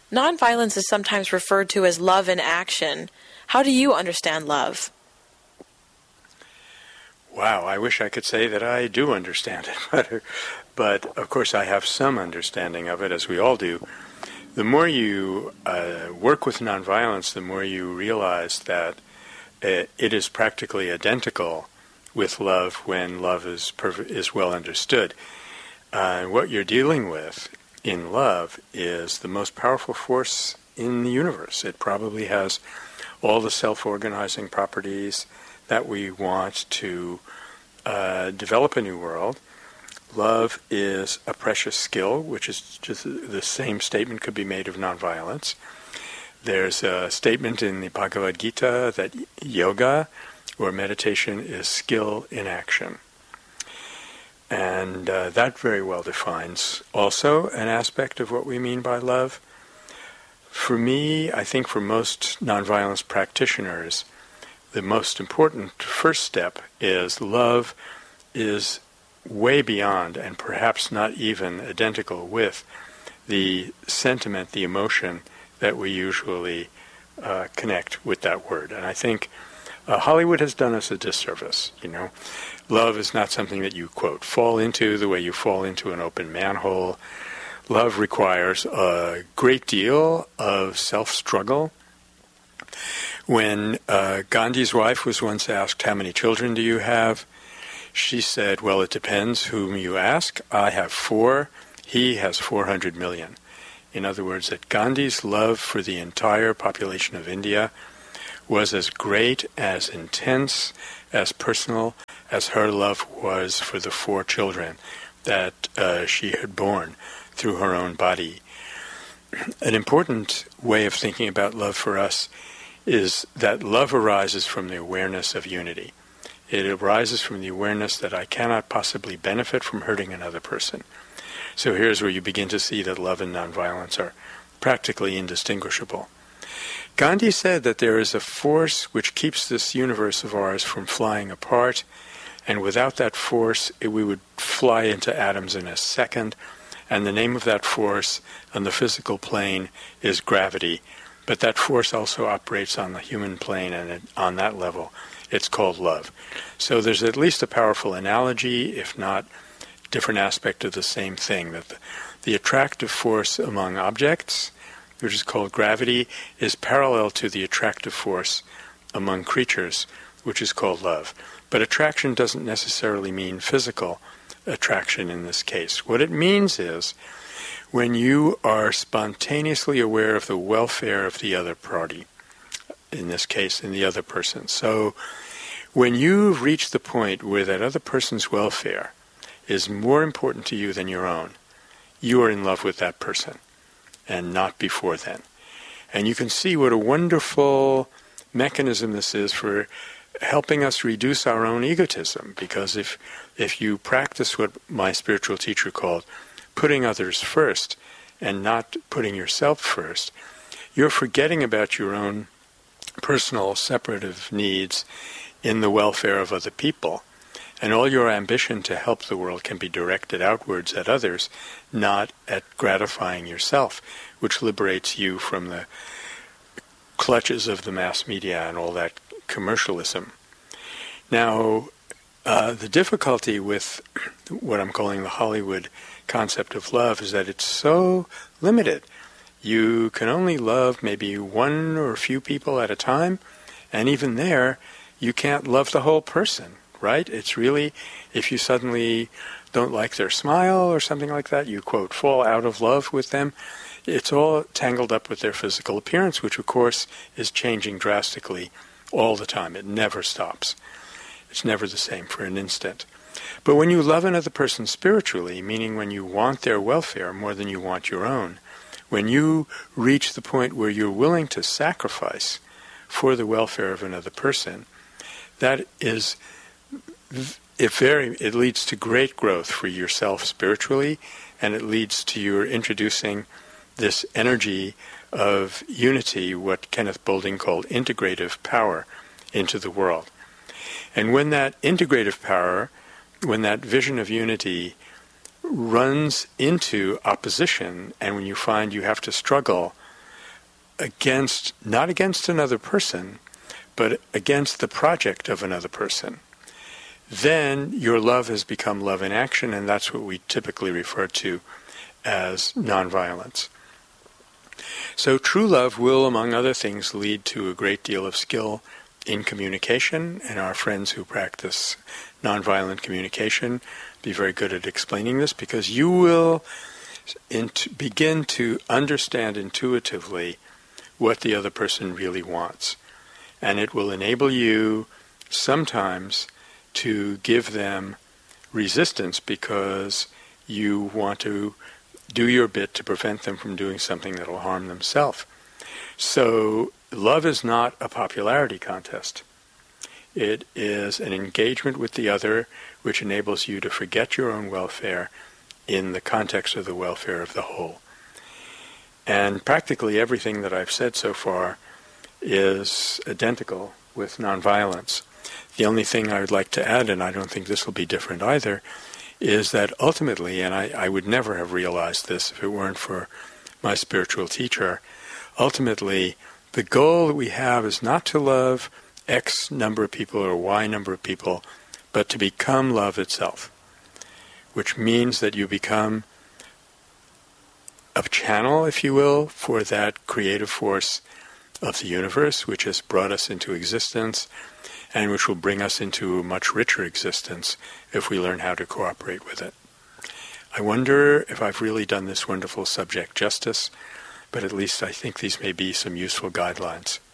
Nonviolence is sometimes referred to as love in action. How do you understand love? Wow, I wish I could say that I do understand it better. But of course I have some understanding of it, as we all do. The more you work with nonviolence, the more you realize that it is practically identical with love when love is well understood. What you're dealing with in love is the most powerful force in the universe. It probably has all the self-organizing properties that we want to develop a new world. Love is a precious skill, which is just the same statement could be made of nonviolence. There's a statement in the Bhagavad Gita that yoga or meditation is skill in action. And that very well defines also an aspect of what we mean by love. For me, I think for most nonviolence practitioners, the most important first step is love is way beyond and perhaps not even identical with the sentiment, the emotion that we usually connect with that word. And I think Hollywood has done us a disservice, Love is not something that you, quote, fall into the way you fall into an open manhole. Love requires a great deal of self-struggle. When Gandhi's wife was once asked, how many children do you have? She said, well, it depends whom you ask. I have 4. He has 400 million. In other words, that Gandhi's love for the entire population of India was as great, as intense, as personal as her love was for the 4 children that she had born through her own body. An important way of thinking about love for us is that love arises from the awareness of unity. It arises from the awareness that I cannot possibly benefit from hurting another person. So here's where you begin to see that love and nonviolence are practically indistinguishable. Gandhi said that there is a force which keeps this universe of ours from flying apart, and without that force, we would fly into atoms in a second, and the name of that force on the physical plane is gravity. But that force also operates on the human plane, and on that level, it's called love. So there's at least a powerful analogy, if not different aspect of the same thing, that the attractive force among objects, which is called gravity, is parallel to the attractive force among creatures, which is called love. But attraction doesn't necessarily mean physical attraction in this case. What it means is when you are spontaneously aware of the welfare of the other party, in this case, in the other person. So when you've reached the point where that other person's welfare is more important to you than your own, you are in love with that person, and not before then. And you can see what a wonderful mechanism this is for helping us reduce our own egotism, because if you practice what my spiritual teacher called putting others first and not putting yourself first, you're forgetting about your own personal separative needs in the welfare of other people. And all your ambition to help the world can be directed outwards at others, not at gratifying yourself, which liberates you from the clutches of the mass media and all that commercialism. Now, the difficulty with what I'm calling the Hollywood concept of love is that it's so limited. You can only love maybe one or a few people at a time, and even there, you can't love the whole person, right? It's really, if you suddenly don't like their smile or something like that, you, quote, fall out of love with them. It's all tangled up with their physical appearance, which, of course, is changing drastically all the time. It never stops. It's never the same for an instant. But when you love another person spiritually, meaning when you want their welfare more than you want your own, when you reach the point where you're willing to sacrifice for the welfare of another person, that is, it leads to great growth for yourself spiritually, and it leads to your introducing this energy of unity, what Kenneth Boulding called integrative power, into the world. And when that integrative power, when that vision of unity runs into opposition, and when you find you have to struggle not against another person, but against the project of another person, then your love has become love in action, and that's what we typically refer to as nonviolence. So true love will, among other things, lead to a great deal of skill in communication, and our friends who practice nonviolent communication be very good at explaining this, because you will begin to understand intuitively what the other person really wants. And it will enable you sometimes to give them resistance because you want to do your bit to prevent them from doing something that will harm themselves. So love is not a popularity contest. It is an engagement with the other which enables you to forget your own welfare in the context of the welfare of the whole. And practically everything that I've said so far is identical with nonviolence. The only thing I would like to add, and I don't think this will be different either, is that ultimately, and I would never have realized this if it weren't for my spiritual teacher, ultimately the goal that we have is not to love X number of people or Y number of people, but to become love itself, which means that you become a channel, if you will, for that creative force of the universe, which has brought us into existence and which will bring us into a much richer existence if we learn how to cooperate with it. I wonder if I've really done this wonderful subject justice, but at least I think these may be some useful guidelines.